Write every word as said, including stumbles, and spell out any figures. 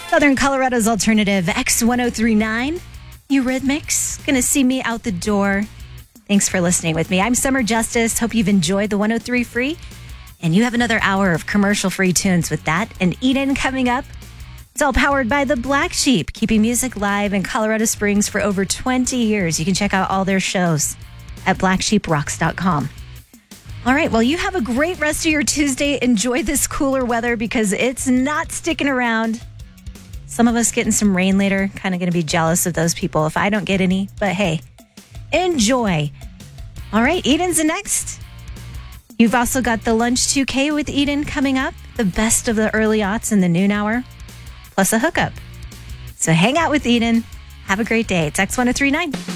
Southern Colorado's alternative, X ten thirty-nine. Eurythmics. Gonna see me out the door. Thanks for listening with me. I'm Summer Justice. Hope you've enjoyed the one oh three Free. And you have another hour of commercial-free tunes with that and Eden coming up. It's all powered by the Black Sheep, keeping music live in Colorado Springs for over twenty years. You can check out all their shows at black sheep rocks dot com. All right, well, you have a great rest of your Tuesday. Enjoy this cooler weather because it's not sticking around. Some of us getting some rain later. Kind of going to be jealous of those people if I don't get any. But hey, enjoy. All right, Eden's next. You've also got the Lunch two K with Eden coming up. The best of the early aughts in the noon hour. Plus a hookup. So hang out with Eden. Have a great day. It's X ten thirty-nine.